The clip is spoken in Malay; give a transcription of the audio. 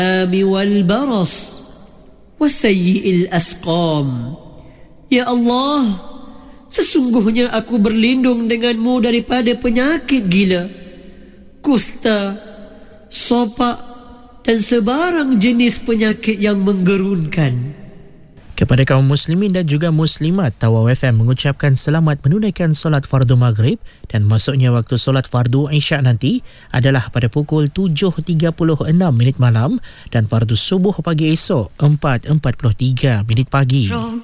والبرص وسيء الأسقام. Ya Allah, sesungguhnya aku berlindung denganmu daripada penyakit gila, kusta, sopak dan sebarang jenis penyakit yang menggerunkan. Kepada kaum muslimin dan juga muslimat, Tawau FM mengucapkan selamat menunaikan solat fardu maghrib dan masuknya waktu solat fardu isyak nanti adalah pada pukul 7.36 malam dan fardu subuh pagi esok 4.43 pagi.